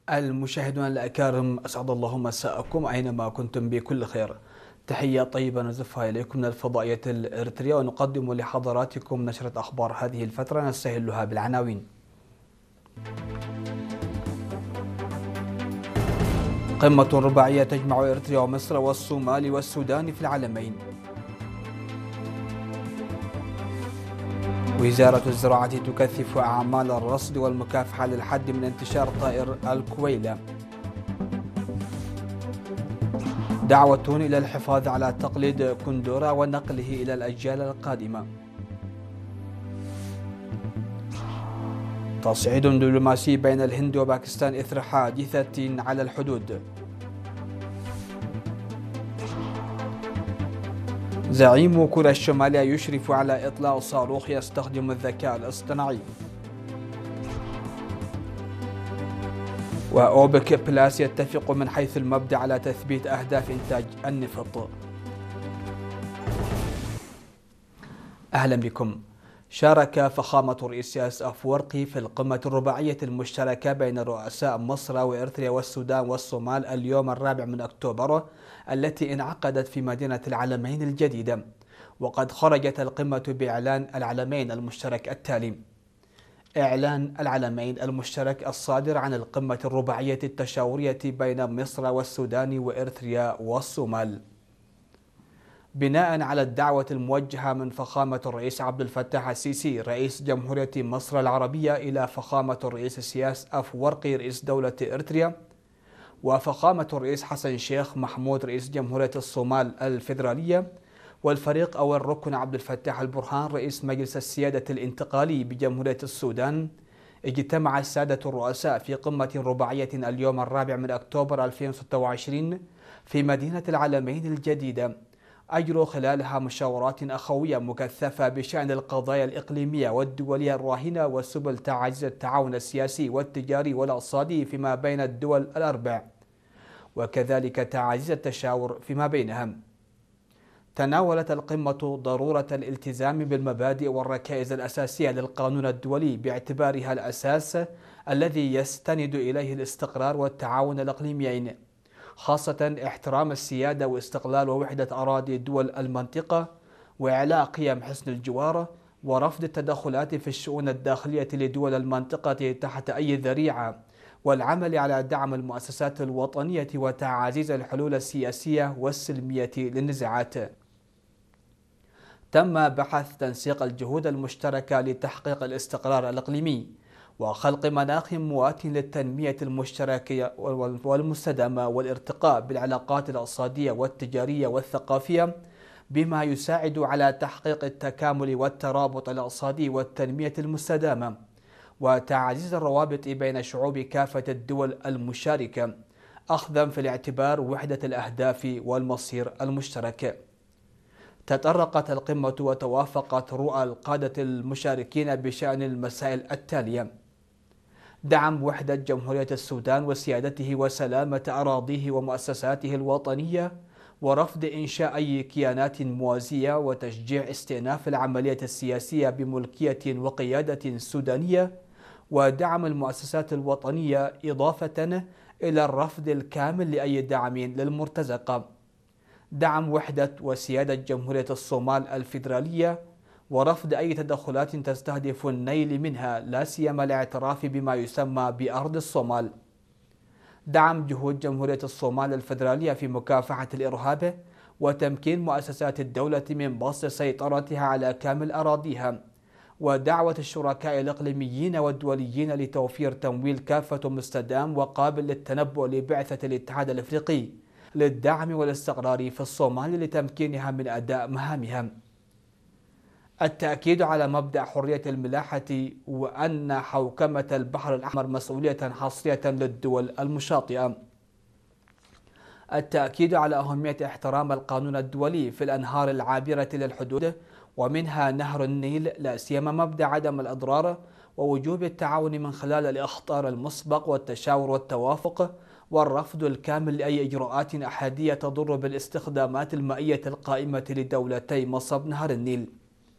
المشاهدون الأكارم، أسعد الله مساءكم أينما كنتم بكل خير. تحية طيبة نزفها إليكم من الفضائية الإريترية، ونقدم لحضراتكم نشرة أخبار هذه الفترة نستهلها بالعناوين. قمة رباعية تجمع إريتريا ومصر والصومال والسودان في العلمين. وزارة الزراعة تكثف أعمال الرصد والمكافحة للحد من انتشار طائر الكويلة. دعوة إلى الحفاظ على تقليد كندورة ونقله إلى الأجيال القادمة. تصعيد دبلوماسي بين الهند وباكستان إثر حادثة على الحدود. زعيم كوريا الشمالية يشرف على إطلاق صاروخ يستخدم الذكاء الاصطناعي. وأوبك بلاس يتفق من حيث المبدأ على تثبيت أهداف إنتاج النفط. أهلا بكم. شارك فخامة الرئيس إسياس أفورقي في القمة الرباعية المشتركة بين رؤساء مصر وإريتريا والسودان والصومال اليوم 4 أكتوبر التي انعقدت في مدينة العلمين الجديدة. وقد خرجت القمة بإعلان العلمين المشترك التالي: إعلان العلمين المشترك الصادر عن القمة الرباعية التشاورية بين مصر والسودان وإريتريا والصومال. بناء على الدعوة الموجهة من فخامة الرئيس عبد الفتاح السيسي رئيس جمهورية مصر العربية إلى فخامة الرئيس إسياس أفورقي رئيس دولة إريتريا، وفخامة الرئيس حسن شيخ محمود رئيس جمهورية الصومال الفيدرالية، والفريق أو الركن عبد الفتاح البرهان رئيس مجلس السيادة الانتقالي بجمهورية السودان، اجتمع السادة الرؤساء في قمة رباعية اليوم 4 أكتوبر 2026 في مدينة العلمين الجديدة، أجروا خلالها مشاورات أخوية مكثفة بشأن القضايا الإقليمية والدولية الراهنة وسبل تعزيز التعاون السياسي والتجاري والاقتصادي فيما بين الدول الأربع، وكذلك تعزيز التشاور فيما بينها. تناولت القمة ضرورة الالتزام بالمبادئ والركائز الأساسية للقانون الدولي باعتبارها الأساس الذي يستند إليه الاستقرار والتعاون الإقليميين، خاصة احترام السيادة واستقلال ووحدة أراضي دول المنطقة، وإعلاء قيم حسن الجوار، ورفض التدخلات في الشؤون الداخلية لدول المنطقة تحت أي ذريعة، والعمل على دعم المؤسسات الوطنية وتعزيز الحلول السياسية والسلمية للنزاعات. تم بحث تنسيق الجهود المشتركة لتحقيق الاستقرار الإقليمي وخلق مناخ موات للتنمية المشتركة والمستدامة والارتقاء بالعلاقات الاقتصادية والتجارية والثقافية، بما يساعد على تحقيق التكامل والترابط الاقتصادي والتنمية المستدامة، وتعزيز الروابط بين شعوب كافة الدول المشاركة، أخذا في الاعتبار وحدة الأهداف والمصير المشترك. تطرقت القمة وتوافقت رؤى القادة المشاركين بشأن المسائل التالية: دعم وحدة جمهورية السودان وسيادته وسلامة أراضيه ومؤسساته الوطنية، ورفض إنشاء أي كيانات موازية، وتشجيع استئناف العملية السياسية بملكية وقيادة سودانية، ودعم المؤسسات الوطنية، إضافة إلى الرفض الكامل لأي دعم للمرتزقة. دعم وحدة وسيادة جمهورية الصومال الفيدرالية، ورفض أي تدخلات تستهدف النيل منها، لا سيما الاعتراف بما يسمى بأرض الصومال. دعم جهود جمهورية الصومال الفيدرالية في مكافحة الإرهاب وتمكين مؤسسات الدولة من بسط سيطرتها على كامل أراضيها، ودعوة الشركاء الإقليميين والدوليين لتوفير تمويل كافة مستدام وقابل للتنبؤ لبعثة الاتحاد الأفريقي للدعم والاستقرار في الصومال لتمكينها من أداء مهامها. التأكيد على مبدأ حرية الملاحة، وأن حوكمة البحر الأحمر مسؤولية حصرية للدول المشاطئة. التأكيد على أهمية احترام القانون الدولي في الأنهار العابرة للحدود، ومنها نهر النيل، لا سيما مبدأ عدم الأضرار، ووجوب التعاون من خلال الإخطار المسبق والتشاور والتوافق، والرفض الكامل لأي إجراءات أحادية تضر بالاستخدامات المائية القائمة لدولتي مصب نهر النيل.